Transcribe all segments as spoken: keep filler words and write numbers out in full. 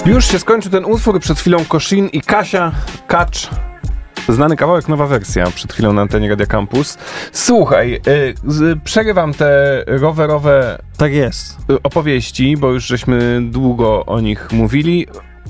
Już się skończył ten utwór, przed chwilą Koszin i Kasia Kacz. Znany kawałek, nowa wersja, przed chwilą na antenie Radia Campus. Słuchaj, yy, przerywam te rowerowe tak jest. opowieści, bo już żeśmy długo o nich mówili.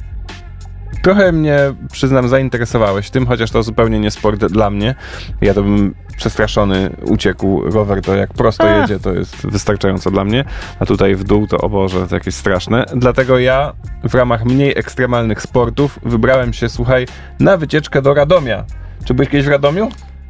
Trochę mnie, przyznam, zainteresowałeś tym, chociaż to zupełnie nie sport dla mnie. Ja to bym przestraszony uciekł. Rower to jak prosto Ech. jedzie, to jest wystarczająco dla mnie. A tutaj w dół to, o Boże, to jakieś straszne. Dlatego ja w ramach mniej ekstremalnych sportów wybrałem się, słuchaj, na wycieczkę do Radomia. Czy byłeś kiedyś w Radomiu?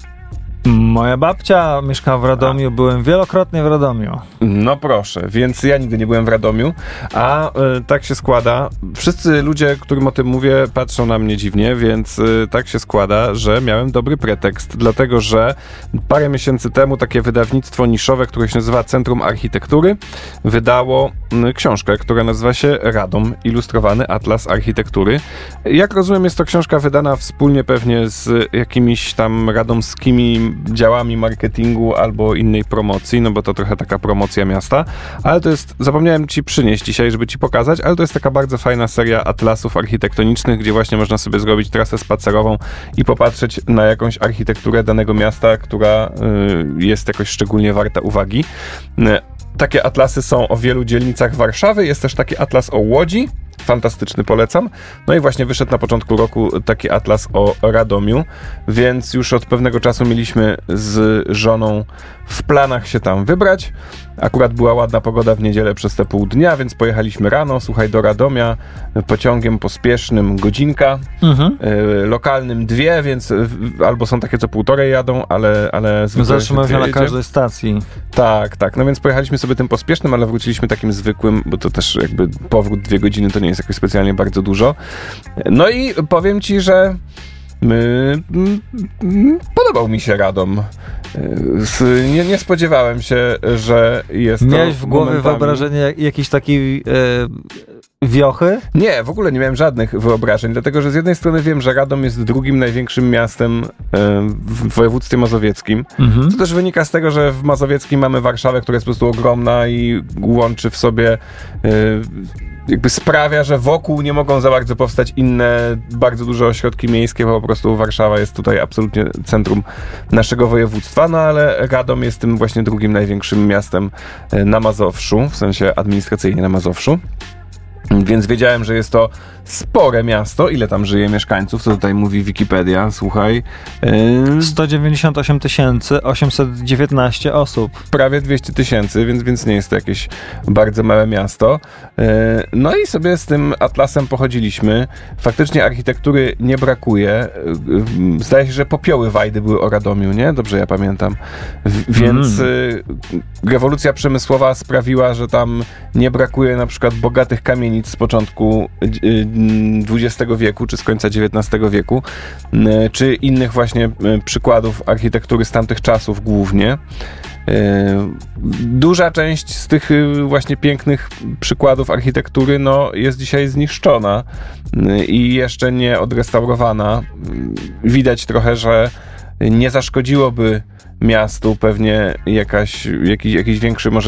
Moja babcia mieszkała w Radomiu, a. byłem wielokrotnie w Radomiu. No proszę, więc ja nigdy nie byłem w Radomiu, a y, tak się składa. Wszyscy ludzie, którym o tym mówię, patrzą na mnie dziwnie, więc y, tak się składa, że miałem dobry pretekst, dlatego że parę miesięcy temu takie wydawnictwo niszowe, które się nazywa Centrum Architektury, wydało y, książkę, która nazywa się Radom, Ilustrowany Atlas Architektury. Jak rozumiem, jest to książka wydana wspólnie pewnie z jakimiś tam radomskimi działami marketingu albo innej promocji, no bo to trochę taka promocja miasta, ale to jest, zapomniałem ci przynieść dzisiaj, żeby ci pokazać, ale to jest taka bardzo fajna seria atlasów architektonicznych, gdzie właśnie można sobie zrobić trasę spacerową i popatrzeć na jakąś architekturę danego miasta, która y, jest jakoś szczególnie warta uwagi. Y, takie atlasy są o wielu dzielnicach Warszawy, jest też taki atlas o Łodzi, fantastyczny, polecam. No i właśnie wyszedł na początku roku taki atlas o Radomiu, więc już od pewnego czasu mieliśmy z żoną w planach się tam wybrać. Akurat była ładna pogoda w niedzielę przez te pół dnia, więc pojechaliśmy rano, słuchaj, do Radomia pociągiem pospiesznym godzinka, mhm. y, lokalnym dwie, więc y, albo są takie, co półtorej jadą, ale, ale zwykle zatrzymamy się na każdej stacji. Tak, tak. No więc pojechaliśmy sobie tym pospiesznym, ale wróciliśmy takim zwykłym, bo to też jakby powrót dwie godziny to nie jest jakoś specjalnie bardzo dużo. No i powiem ci, że my, m, podobał mi się Radom. Nie, nie spodziewałem się, że jest Miałeś to w głowie momentami... wyobrażenie jak, jakiejś takiej e, wiochy? Nie, w ogóle nie miałem żadnych wyobrażeń, dlatego że z jednej strony wiem, że Radom jest drugim największym miastem e, w województwie mazowieckim, mhm. co też wynika z tego, że w Mazowieckim mamy Warszawę, która jest po prostu ogromna i łączy w sobie e, jakby sprawia, że wokół nie mogą za bardzo powstać inne bardzo duże ośrodki miejskie, bo po prostu Warszawa jest tutaj absolutnie centrum naszego województwa, no ale Radom jest tym właśnie drugim największym miastem na Mazowszu, w sensie administracyjnie na Mazowszu. Więc wiedziałem, że jest to spore miasto. Ile tam żyje mieszkańców? Co tutaj mówi Wikipedia? Słuchaj. Yy... sto dziewięćdziesiąt osiem tysięcy osiemset dziewiętnaście osób. Prawie dwieście tysięcy, więc, więc nie jest to jakieś bardzo małe miasto. Yy, no i sobie z tym atlasem pochodziliśmy. Faktycznie architektury nie brakuje. Yy, zdaje się, że popioły Wajdy były o Radomiu, nie? Dobrze ja pamiętam. W, więc yy, rewolucja przemysłowa sprawiła, że tam nie brakuje na przykład bogatych kamienic z początku dwudziestego wieku, czy z końca dziewiętnastego wieku, czy innych właśnie przykładów architektury z tamtych czasów głównie. Duża część z tych właśnie pięknych przykładów architektury no, jest dzisiaj zniszczona i jeszcze nie odrestaurowana. Widać trochę, że nie zaszkodziłoby miastu pewnie jakaś, jakiś, jakiś większy może